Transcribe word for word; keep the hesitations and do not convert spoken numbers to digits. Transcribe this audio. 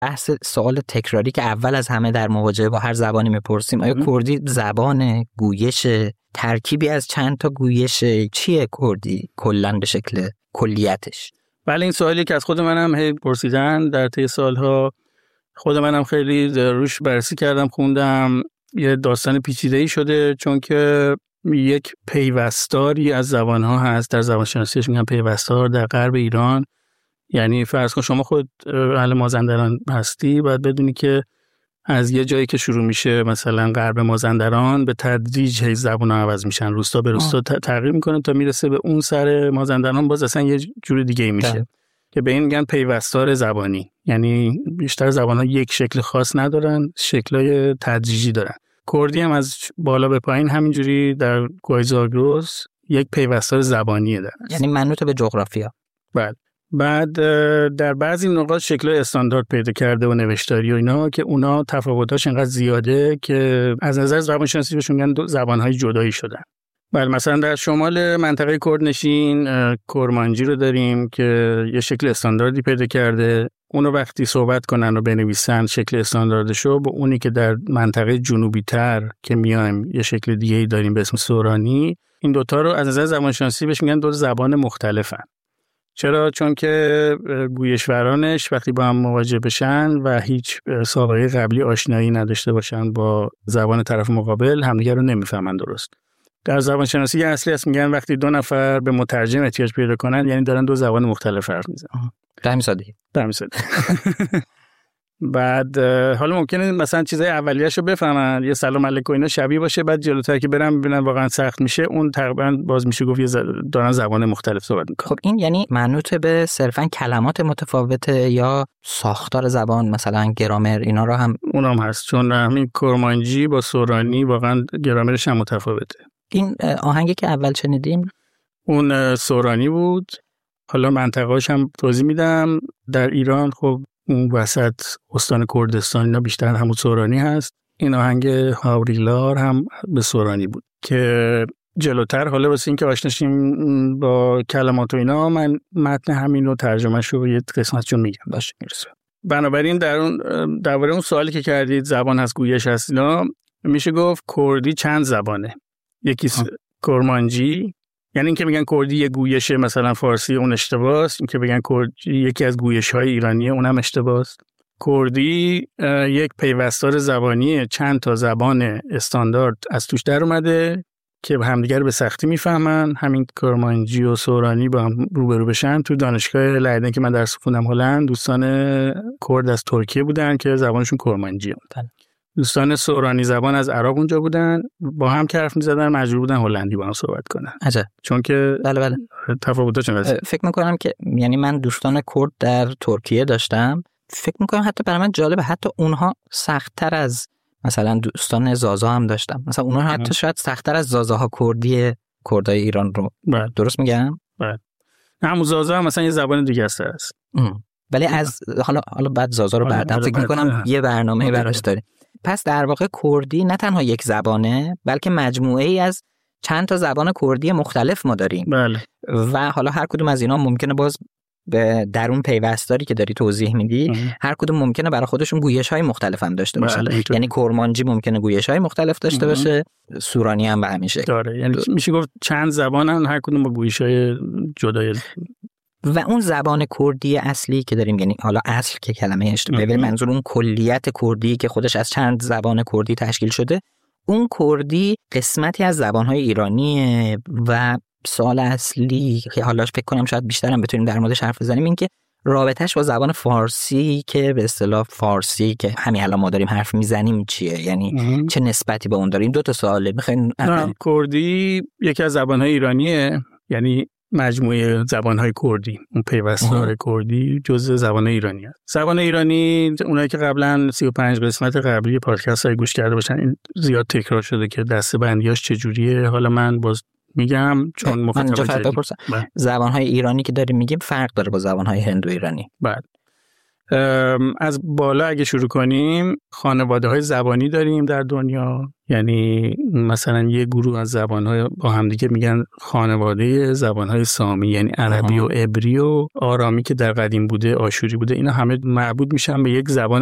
بحث سوال تکراری که اول از همه در مواجهه با هر زبانی میپرسیم، آیا کردی زبان گویش، ترکیبی از چند تا گویش، چیه کردی کلاً به شکل کلیتش؟ بله، این سوالی که از خود منم هی پرسیدن در طی سالها، خود منم خیلی روش بررسی کردم، خوندم. یه داستان پیچیده‌ای شده، چون که یک پیوستاری از زبان‌ها هست. در زبانشناسیش میگن پیوستار در غرب ایران. یعنی فرض کن شما خود اهل مازندران هستی، باید بدونی که از یه جایی که شروع میشه مثلا غرب مازندران، به تدریج هی زبان‌ها عوض میشن، روستا به روستا تغییر میکنه تا میرسه به اون سر مازندران، باز اصلا یه جور دیگه میشه ده. که به این میگن پیوستار زبانی. یعنی بیشتر زبان‌ها یک شکل خاص ندارن، شکل‌های تدریجی دارن. کردی هم از بالا به پایین همینجوری در گویزاگرس یک پیوستار زبانیه داره، یعنی منوط به جغرافیا. بعد بعد در بعضی نقاط شکل‌های استاندارد پیدا کرده و نوشتاری و اینا، که اونا تفاوتاش انقدر زیاده که از نظر زبانشناسی بهشون میگن زبان‌های جدایی شدن. بله، مثلا در شمال منطقه کردنشین کرمانجی رو داریم که یه شکل استانداردی پیدا کرده. اونو وقتی صحبت کنن و بنویسن شکل استانداردشو، با اونی که در منطقه جنوبی تر که میایم یه شکل دیگه‌ای داریم به اسم سورانی، این دوتا رو از نظر زبانشناسی بهش میگن دو زبان مختلفن. چرا؟ چون که گویشورانش وقتی با هم مواجه بشن و هیچ سابقه قبلی آشنایی نداشته باشن با زبان طرف مقابل، همدیگه رو نمیفهمن درست. در زبانشناسی اصلی هست میگن وقتی دو نفر به مترجم احتیاج پیدا کنن، یعنی دارن دو زبان مختلف حرف میزنن. در میسادی در میسادی بعد حالا ممکنه مثلا چیزای اولیه‌شو بفهمن، یه سلام علیکم و اینا شبیه باشه، بعد جلوتر که برن ببینن واقعا سخت میشه، اون تقریبا باز میشه گفت یه ز... دارن زبان مختلف صحبت میکنن. خب این یعنی منوط به صرفا کلمات متفاوته یا ساختار زبان، مثلا گرامر اینا رو هم اونام هست؟ چون همین کرمانجی با سورانی واقعا گرامرش هم متفاوته. این آهنگی که اول شنیدیم اون سورانی بود. حالا منطقه‌اش هم توضیح میدم. در ایران خب اون وسط استان کردستان اینا بیشتر همون سورانی هست. این آهنگ هاوریلار هم به سورانی بود که جلوتر، حالا واسه این که آشناشیم با کلمات و اینا، من متن همین رو ترجمه‌شو یه قسمتشو میگم باشه میرسه. بنابراین در اون درباره اون سوالی که کردید زبان هست گویش هست اینا، میشه گفت کردی چند زبانه. یکی کرمانجی، یعنی این که میگن کردی یه گویشه مثلا فارسی، اون اشتباهه. این که بگن کردی یکی از گویش‌های ایرانیه، اونم اشتباهه. کردی یک پیوستار زبانیه، چند تا زبان استاندارد از توش در اومده که همدیگر به سختی میفهمن. همین کرمانجی و سورانی با هم روبرو بشن. تو دانشگاه لایدن که من درس خوندم هلند، دوستان کرد از ترکیه بودن که زبانشون کرمانجیه. دوستان سورانی زبان از عراق اونجا بودن، با هم که حرف می‌زدن مجبور بودن هلندی با هم صحبت کنن. عجب. چون که بله بله تفاوت‌ها چقدر. فکر می‌کنم که یعنی من دوستان کرد در ترکیه داشتم، فکر می‌کنم حتی برای من جالبه حتی اونها سخت‌تر از مثلا دوستان زازا هم داشتم. مثلا اونها حتی شاید سخت‌تر از زازاها کردی کردای ایران رو. بله. درست میگم؟ بله. همون زازا هم مثلا یه زبان دیگه است. ولی از حالا حالا بعد زازا رو بعدا فکر می‌کنم یه برنامه براش داریم. پس در واقع کردی نه تنها یک زبانه، بلکه مجموعه ای از چند تا زبان کردی مختلف ما داریم. بله. و حالا هر کدوم از اینا ممکنه باز به درون پیوستاری که داری توضیح میدی، هر کدوم ممکنه برای خودشون گویش‌های مختلف هم داشته باشه. بله. یعنی کرمانجی ممکنه گویش‌های مختلف داشته اه. باشه، سورانی هم به همین شکل داره. یعنی دو. میشه گفت چند زبانن، هر کدوم با گویش‌های جدای. و اون زبان کردی اصلی که داریم، یعنی حالا اصل که کلمه اشتباهه، ولی منظور اون کلیت کردی که خودش از چند زبان کردی تشکیل شده، اون کردی قسمتی از زبان‌های ایرانیه. و سوال اصلی که حالا فکر کنم شاید بیشتر هم بتونیم در موردش حرف بزنیم این که رابطه‌اش با زبان فارسی که به اصطلاح فارسی که همین الان ما داریم حرف میزنیم چیه، یعنی اه. چه نسبتی با اون داره؟ این دو تا سواله. می‌خواید کردی یکی از زبان‌های ایرانیه، یعنی مجموعه زبان‌های کردی، اون پیوستار کردی جزء زبان ایرانی هست. زبان ایرانی اونایی که قبلا سی و پنج قسمت قبلی پادکست‌های گوش کرده باشن، این زیاد تکرار شده که دسته‌بندیاش چجوریه. حالا من باز میگم چون مخاطب زبان‌های ایرانی که داریم میگیم فرق داره با زبان‌های هندو ایرانی. بعد از بالا اگه شروع کنیم، خانواده های زبانی داریم در دنیا. یعنی مثلا یه گروه از زبان‌های با همدیگه میگن خانواده زبان‌های سامی، یعنی عربی و عبری و آرامی که در قدیم بوده، آشوری بوده، اینا همه مربوط میشن به یک زبان